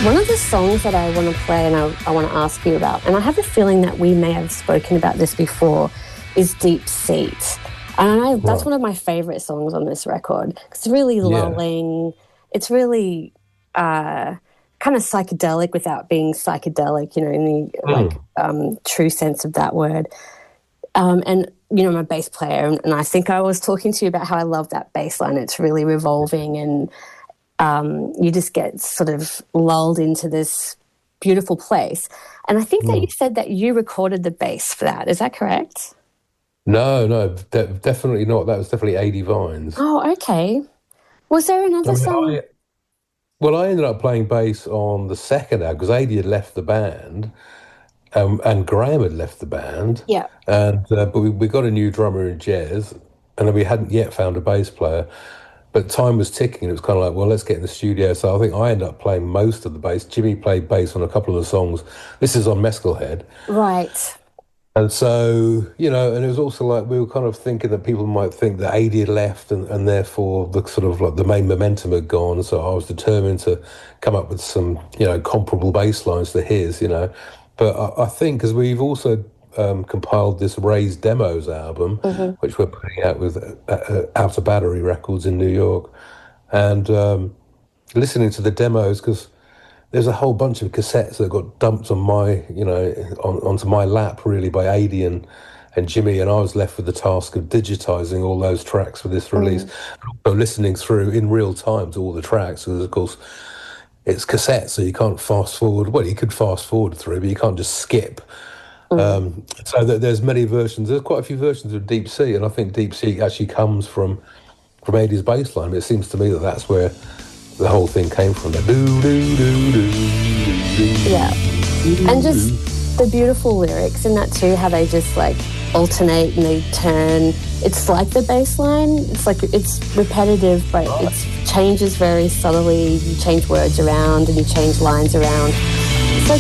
One of the songs that I want to play and I want to ask you about, and I have a feeling that we may have spoken about this before, is Deep Seat. And I know that's one of my favourite songs on this record. It's really lulling. It's really kind of psychedelic without being psychedelic, you know, in the true sense of that word. And, you know, I'm a bass player, and I think I was talking to you about how I love that bass line. It's really revolving, and you just get sort of lulled into this beautiful place. And I think that you said that you recorded the bass for that. Is that correct? No, definitely not. That was definitely A.D. Vines. Oh, okay. Was there another song? I ended up playing bass on the second album because A.D. had left the band, and Graham had left the band. Yeah. And but we got a new drummer in Jez, and we hadn't yet found a bass player. But time was ticking, and it was kind of like, well, let's get in the studio. So I think I ended up playing most of the bass. Jimmy played bass on a couple of the songs. This is on Mescal Head. Right. And so, you know, and it was also like we were kind of thinking that people might think that A.D. had left and therefore the sort of like the main momentum had gone. So I was determined to come up with some, you know, comparable bass lines to his, you know. But I think because we've also compiled this Raised Demos album, which we're putting out with Outer Battery Records in New York. And listening to the demos, because there's a whole bunch of cassettes that got dumped on my, you know, onto my lap really by A.D. and Jimmy, and I was left with the task of digitizing all those tracks for this release. So listening through in real time to all the tracks, because of course it's cassette, so you can't fast forward. Well, you could fast forward through, but you can't just skip. So there's many versions. There's quite a few versions of Deep Sea, and I think Deep Sea actually comes from A.D.'s bass line. But it seems to me that that's where the whole thing came from. Yeah. And just the beautiful lyrics in that too, how they just like alternate and they turn. It's like the bass line. It's like it's repetitive, but it changes very subtly. You change words around and you change lines around.